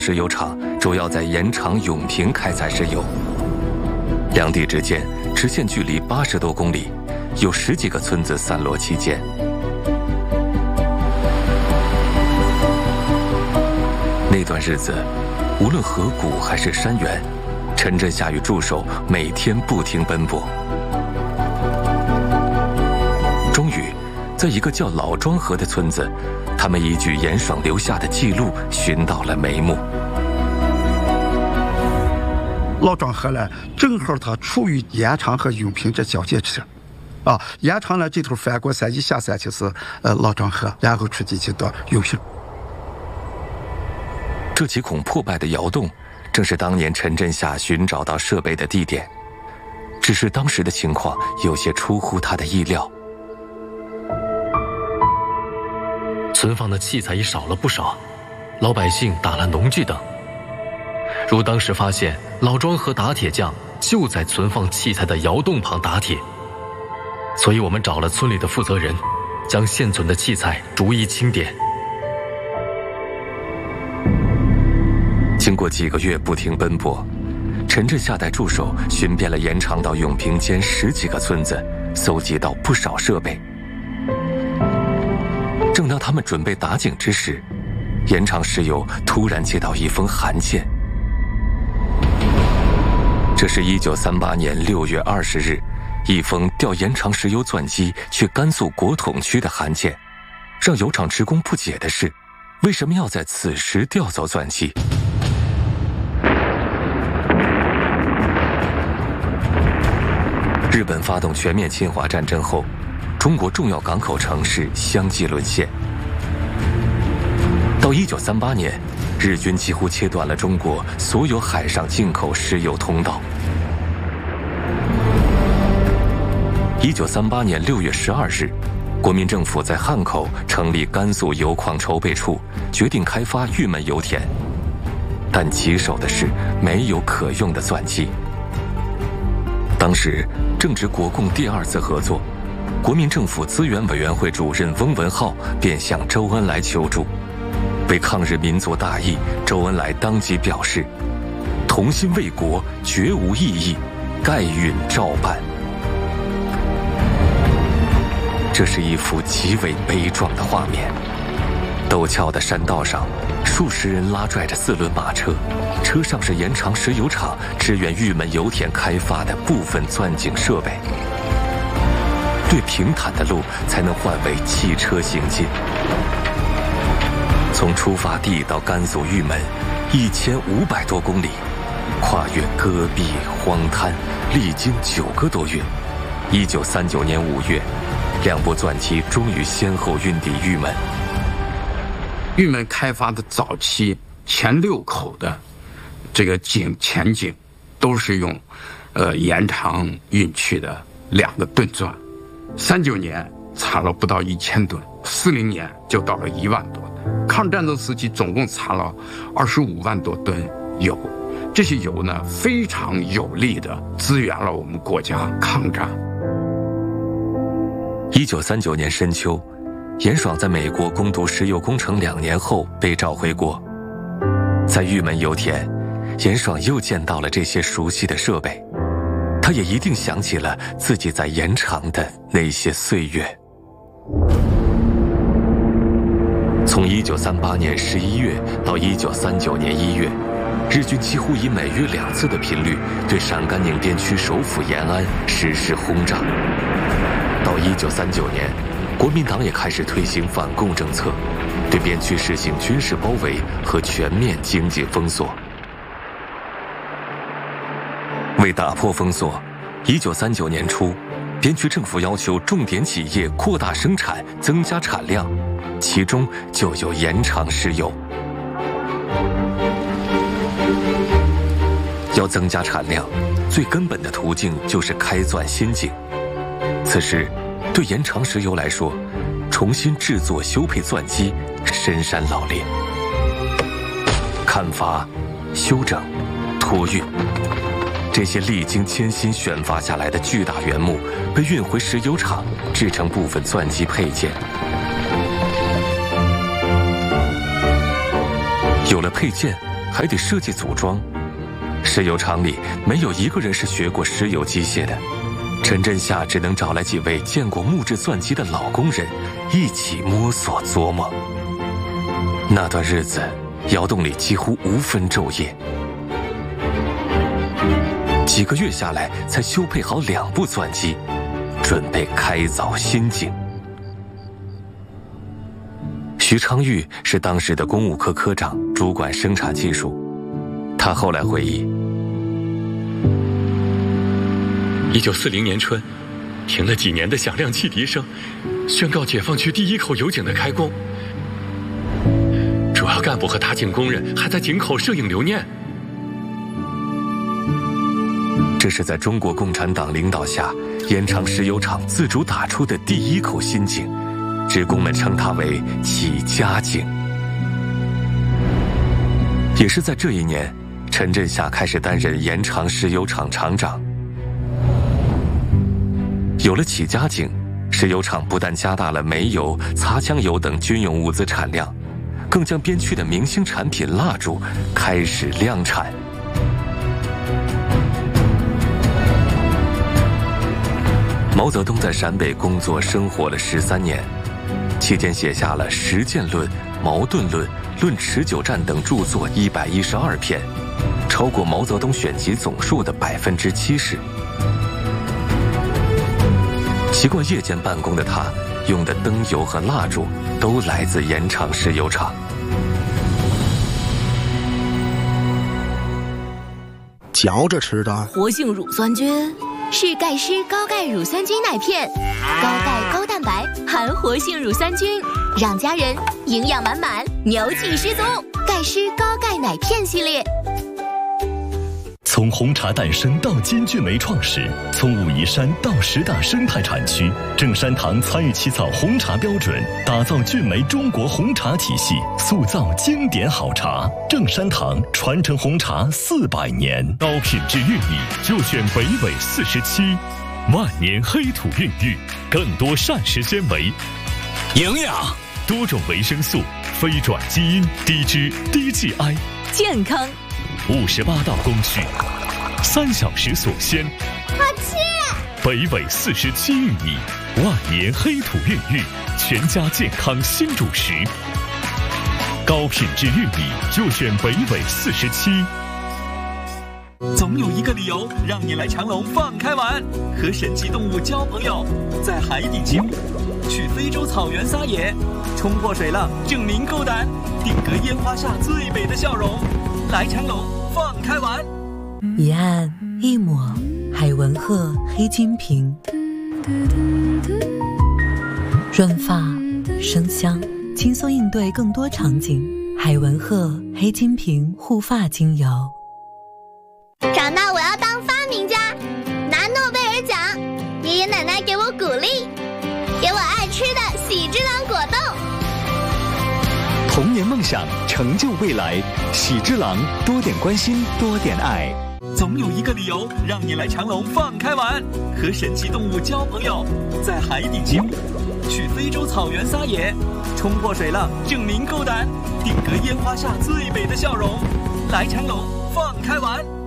石油厂主要在盐场永平开采石油，两地之间直线距离80多公里，有10几个村子散落其间。那段日子，无论河谷还是山原，陈振夏与助手每天不停奔波。终于，在一个叫老庄河的村子，他们依据严爽留下的记录寻到了眉目。 老庄河呢，正好它处于盐场和永平这交界处，盐场呢这头翻过山一下山就是老庄河，然后出去就到永平。 这几孔破败的窑洞，正是当年陈振夏寻找到设备的地点。只是当时的情况有些出乎他的意料。 存放的器材已少了不少，老百姓打了农具等。如当时发现老庄和打铁匠就在存放器材的窑洞旁打铁，所以我们找了村里的负责人，将现存的器材逐一清点。 经过几个月不停奔波，陈振夏带助手寻遍了盐场到永平间10几个村子，搜集到不少设备。正当他们准备打井之时，盐场石油突然接到一封函件。这是1938年6月20日，一封调盐场石油钻机去甘肃国统区的函件。让油厂职工不解的是，为什么要在此时调走钻机？日本发动全面侵华战争后，中国重要港口城市相继沦陷。到1938年，日军几乎切断了中国所有海上进口石油通道。1938年6月12日，国民政府在汉口成立甘肃油矿筹备处，决定开发玉门油田，但棘手的是没有可用的钻机。当时正值国共第2次合作，国民政府资源委员会主任翁文灏便向周恩来求助。为抗日民族大义，周恩来当即表示：“同心为国，绝无异议，盖允照办。”这是一幅极为悲壮的画面。陡峭的山道上，数十人拉拽着4轮马车，车上是盐场石油厂支援玉门油田开发的部分钻井设备。对平坦的路才能换为汽车行进。从出发地到甘肃玉门，1500多公里，跨越戈壁荒滩，历经9个多月。1939年5月，2部钻机终于先后运抵玉门。 玉门开发的早期前6口的这个前井，都是用盐场运去的2个吨钻。39年产了不到1000吨，40年就到了1万多吨。抗战争时期总共产了25万多吨油，这些油呢非常有力的支援了我们国家抗战。 1939年深秋，严爽在美国攻读石油工程2年后被召回国。在玉门油田，严爽又见到了这些熟悉的设备，他也一定想起了自己在盐场的那些岁月。从1938年11月到1939年1月，日军几乎以每月2次的频率对陕甘宁边区首府延安实施轰炸。到1939年，国民党也开始推行反共政策，对边区实行军事包围和全面经济封锁。为打破封锁，1939年初，边区政府要求重点企业扩大生产，增加产量，其中就有盐场石油。要增加产量，最根本的途径就是开钻新井。此时，对盐场石油来说，重新制作修配钻机深山老林。砍伐、修整、托运，这些历经千辛选拔下来的巨大原木被运回石油厂，制成部分钻机配件。有了配件， 还得设计组装。石油厂里没有一个人是学过石油机械的，陈震夏只能找来几位见过木质钻机的老工人，一起摸索琢磨。那段日子，窑洞里几乎无分昼夜，几个月下来才修配好2部钻机，准备开凿新井。徐昌玉是当时的工务科科长，主管生产技术。他后来回忆 ，1940年春，停了几年的响亮汽笛声，宣告解放区第1口油井的开工。主要干部和打井工人还在井口摄影留念。 这是在中国共产党领导下，延长石油厂自主打出的第1口新井，职工们称它为起家井。也是在这一年，陈震夏开始担任延长石油厂厂长。有了起家井，石油厂不但加大了煤油、擦枪油等军用物资产量，更将边区的明星产品蜡烛开始量产。毛泽东在陕北工作生活了13年，期间写下了《实践论》《矛盾论》《论持久战》等著作112篇，超过毛泽东选集总数的70%。习惯夜间办公的他，用的灯油和蜡烛都来自延长石油厂。 嚼着吃的。 活性乳酸菌是钙湿高钙乳酸菌奶片，高钙高蛋白，含活性乳酸菌，让家人营养满满，牛气十足。钙湿高钙奶片系列。 从红茶诞生到金骏眉创始，从武夷山到10大生态产区，正山堂参与起草红茶标准，打造骏眉中国红茶体系，塑造经典好茶。正山堂传承红茶400年，高品质玉米就选北纬47，万年黑土孕育，更多膳食纤维、 营养、 多种维生素、非转基因、低脂低 GI， 健康。 58道工序，3小时锁鲜， 好吃。 北纬47玉米，万年黑土孕育，全家健康新主食。高品质玉米就选北纬47。 总有一个理由让你来长隆放开玩，和神奇动物交朋友，在海底起舞，去非洲草原撒野，冲破水浪证明够胆，定格烟花下最美的笑容。来长隆放开玩。 一按一抹，海文鹤黑金瓶，润发生香，轻松应对更多场景。海文鹤黑金瓶护发精油。 长大我要当发明家，拿诺贝尔奖。爷爷奶奶给我鼓励，给我爱吃的喜之郎果冻。 童年梦想，成就未来。喜之郎，多点关心，多点爱。 总有一个理由让你来长隆放开玩，和神奇动物交朋友，在海底起舞，去非洲草原撒野，冲破水浪证明够胆，定格烟花下最美的笑容。来长隆放开玩。